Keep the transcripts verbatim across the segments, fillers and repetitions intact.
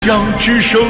江之声，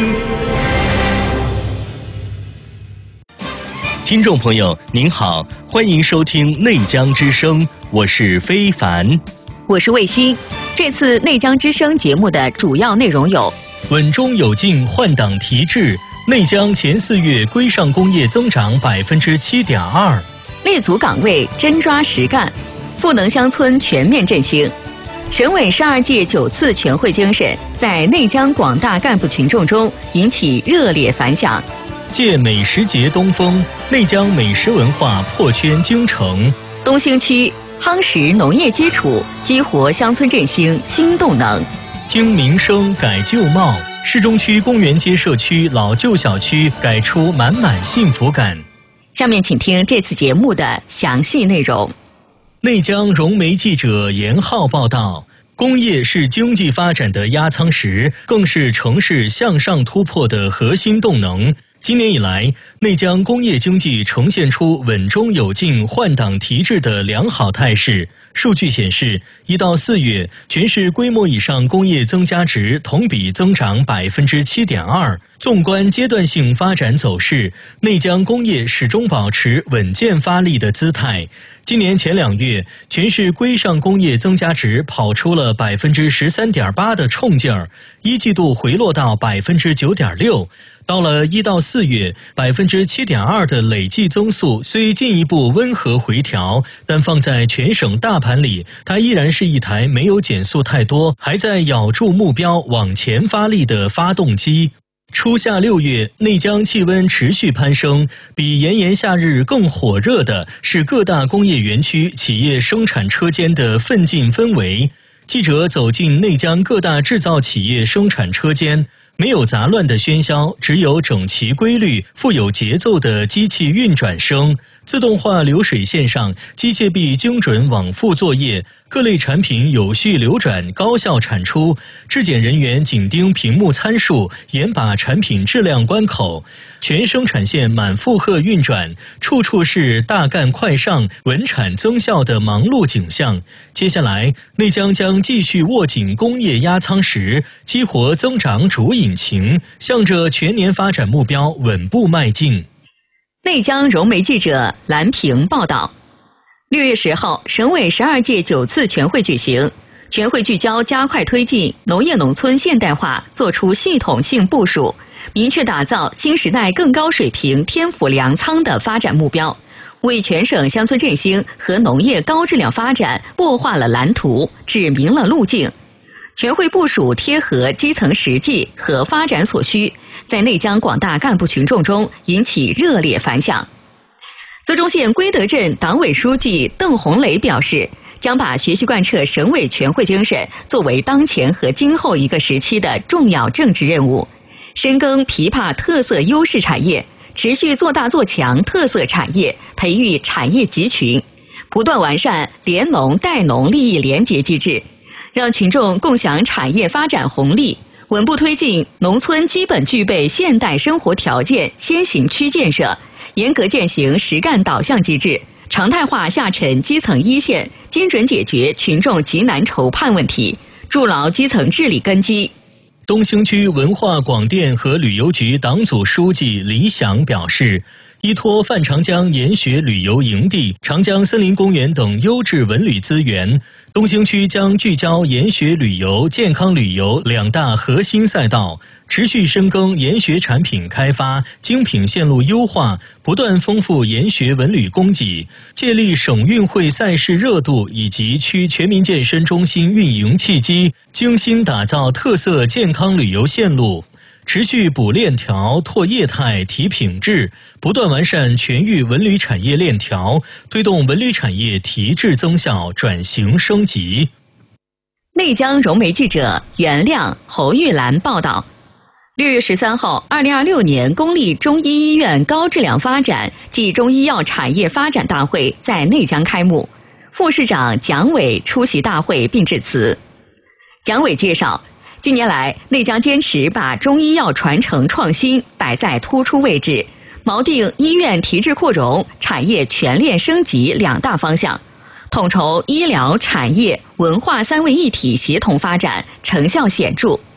听众朋友您好，欢迎收听内江之声，我是非凡， 我是卫星。这次内江之声节目的主要内容有： 稳中有进，换挡提质，内江前四月规上工业增长百分之七点二， 立足岗位，真抓实干，赋能乡村全面振兴。省委十二届九次全会精神在内江广大干部群众中引起热烈反响。 借美食节东风，内江美食文化破圈京城。 东兴区夯实农业基础，激活乡村振兴新动能。 经民生改旧貌，市中区公园街社区老旧小区改出满满幸福感。 下面请听这次节目的详细内容。 内江融媒记者严浩报道，工业是经济发展的压舱石，更是城市向上突破的核心动能。今年以来，内江工业经济呈现出稳中有进、换挡提质的良好态势。数据显示，一到四月，全市规模以上工业增加值同比增长百分之七点二。纵观阶段性发展走势，内江工业始终保持稳健发力的姿态。今年前两月，全市规上工业增加值跑出了百分之十三点八的冲劲儿，一季度回落到百分之九点六。到了一到四月，百分之七点二的累计增速虽进一步温和回调，但放在全省大盘里，它依然是一台没有减速太多，还在咬住目标往前发力的发动机。初夏六月，内江气温持续攀升，比炎炎夏日更火热的是各大工业园区企业生产车间的奋进氛围。记者走进内江各大制造企业生产车间，没有杂乱的喧嚣，只有整齐规律、富有节奏的机器运转声。自动化流水线上，机械臂精准往复作业，各类产品有序流转，高效产出。质检人员紧盯屏幕参数，严把产品质量关口。全生产线满负荷运转，处处是大干快上、稳产增效的忙碌景象。接下来，内江将继续握紧工业压舱石，激活增长主引擎，向着全年发展目标稳步迈进。 内江融媒记者兰平报道，六月十号，省委十二届九次全会举行。全会聚焦加快推进农业农村现代化，作出系统性部署，明确打造新时代更高水平天府粮仓的发展目标，为全省乡村振兴和农业高质量发展擘画了蓝图，指明了路径。全会部署贴合基层实际和发展所需，在内江广大干部群众中引起热烈反响。淄中县归德镇党委书记邓红雷表示，将把学习贯彻省委全会精神作为当前和今后一个时期的重要政治任务，深耕琵琶特色优势产业，持续做大做强特色产业，培育产业集群，不断完善联农带农利益联结机制，让群众共享产业发展红利，稳步推进农村基本具备现代生活条件先行区建设，严格践行实干导向机制，常态化下沉基层一线，精准解决群众急难愁盼问题，筑牢基层治理根基。 东兴区文化广电和旅游局党组书记李想表示，依托范长江研学旅游营地、长江森林公园等优质文旅资源，东兴区将聚焦研学旅游、健康旅游两大核心赛道，持续深耕研学产品开发、精品线路优化，不断丰富研学文旅供给，借力省运会赛事热度以及区全民健身中心运营契机，精心打造特色健康旅游线路。持续补链条、拓业态、提品质，不断完善全域文旅产业链条，推动文旅产业提质增效、转型升级。 内江融媒记者袁亮、侯玉兰报道，六月十三号，二零二六年公立中医医院高质量发展暨中医药产业发展大会在内江开幕，副市长蒋伟出席大会并致辞。蒋伟介绍，近年来，内江坚持把中医药传承创新摆在突出位置，锚定医院提质扩容、产业全链升级两大方向，统筹医疗、产业、文化三位一体协同发展，成效显著。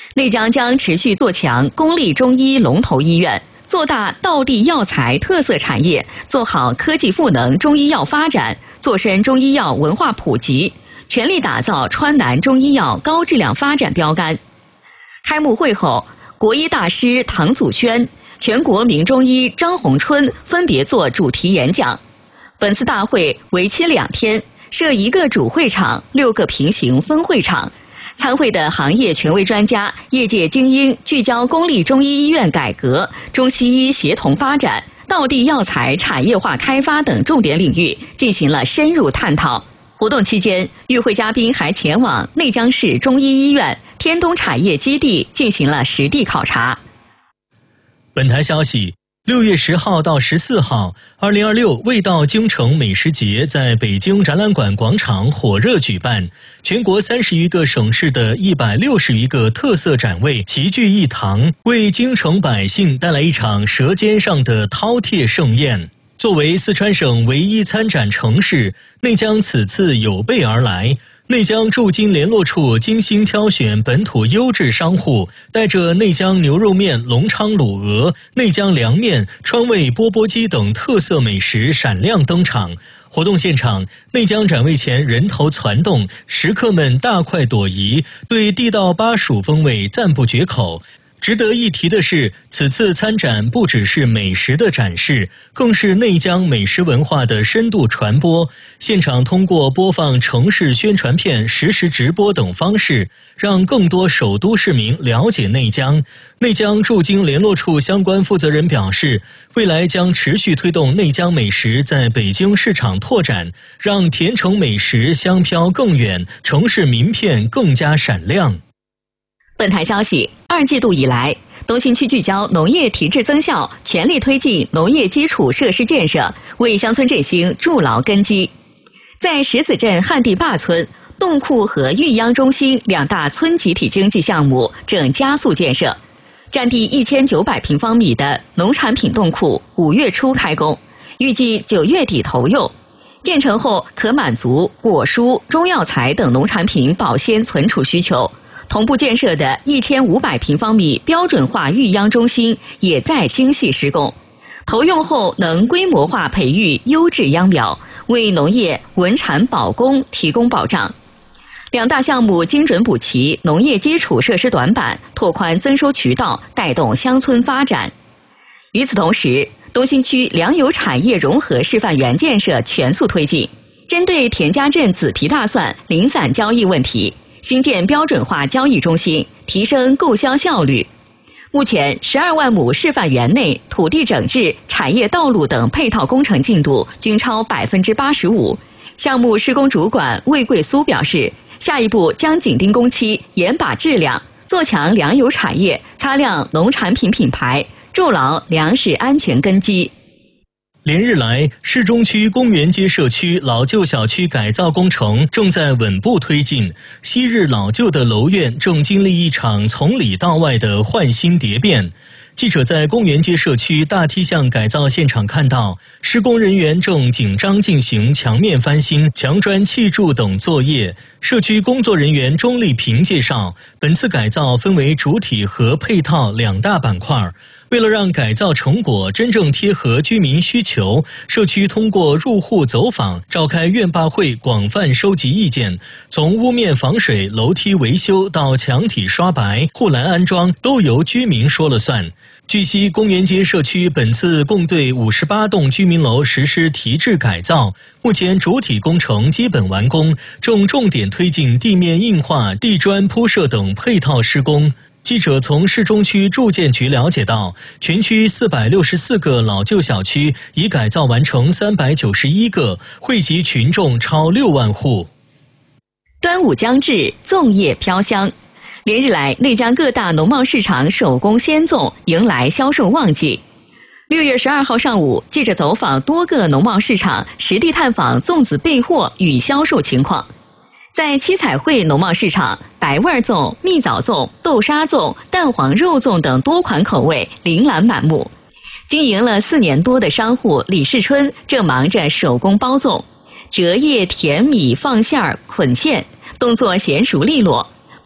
内江将持续做强公立中医龙头医院，做大道地药材特色产业，做好科技赋能中医药发展，做深中医药文化普及，全力打造川南中医药高质量发展标杆。开幕会后，国医大师唐祖轩、全国名中医张洪春分别作主题演讲。本次大会为期两天，设一个主会场，六个平行分会场。参会的行业权威专家、业界精英聚焦公立中医医院改革、中西医协同发展、道地药材产业化开发等重点领域进行了深入探讨。活动期间，与会嘉宾还前往内江市中医医院、天东产业基地进行了实地考察。 本台消息，六月十号到十四号，二零二六味道京城美食节在北京展览馆广场火热举办，全国三十余个省市的一百六十余个特色展位齐聚一堂，为京城百姓带来一场舌尖上的饕餮盛宴。作为四川省唯一参展城市，内江此次有备而来。内江驻京联络处精心挑选本土优质商户，带着内江牛肉面、隆昌卤鹅、内江凉面、川味钵钵鸡等特色美食闪亮登场。活动现场，内江展位前人头攒动，食客们大快朵颐，对地道巴蜀风味赞不绝口。值得一提的是，此次参展不只是美食的展示，更是内江美食文化的深度传播。现场通过播放城市宣传片、实时直播等方式，让更多首都市民了解内江。内江驻京联络处相关负责人表示，未来将持续推动内江美食在北京市场拓展，让甜城美食香飘更远，城市名片更加闪亮。 本台消息，二季度以来，东新区聚焦农业提质增效，全力推进农业基础设施建设，为乡村振兴筑牢根基。在石子镇旱地坝村，冻库和育秧中心两大村集体经济项目正加速建设。占地一千九百平方米的农产品冻库五月初开工，预计九月底投用。建成后可满足果蔬、中药材等农产品保鲜存储需求。同步建设的一千五百平方米标准化育秧中心也在精细施工，投用后能规模化培育优质秧苗，为农业稳产保供提供保障。两大项目精准补齐农业基础设施短板，拓宽增收渠道，带动乡村发展。与此同时，东新区粮油产业融合示范园建设全速推进，针对田家镇紫皮大蒜零散交易问题，新建标准化交易中心，提升购销效率。目前，十二万亩示范园内土地整治、产业道路等配套工程进度均超百分之八十五。项目施工主管魏桂苏表示，下一步将紧盯工期，严把质量，做强粮油产业，擦亮农产品品牌，筑牢粮食安全根基。 连日来，市中区公园街社区老旧小区改造工程正在稳步推进，昔日老旧的楼院正经历一场从里到外的换新蝶变。记者在公园街社区大梯巷改造现场看到，施工人员正紧张进行墙面翻新、墙砖砌筑等作业。社区工作人员钟丽萍介绍，本次改造分为主体和配套两大板块。为了让改造成果真正贴合居民需求，社区通过入户走访、召开院坝会，广泛收集意见。从屋面防水、楼梯维修到墙体刷白、护栏安装，都由居民说了算。据悉，公园街社区本次共对五十八栋居民楼实施提质改造，目前主体工程基本完工，正重点推进地面硬化、地砖铺设等配套施工。记者从市中区住建局了解到，全区四百六十四个老旧小区已改造完成三百九十一个，惠及群众超六万户。 端午将至，粽叶飘香。连日来，内江各大农贸市场手工鲜粽迎来销售旺季。六月十二号上午，记者走访多个农贸市场，实地探访粽子备货与销售情况。在七彩汇农贸市场，白味粽、蜜枣粽、豆沙粽、蛋黄肉粽等多款口味琳琅满目。经营了四年多的商户李世春正忙着手工包粽，折叶、甜米、放馅儿、捆馅，动作娴熟利落。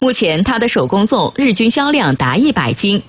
目前，它的手工粽日均销量达一百斤。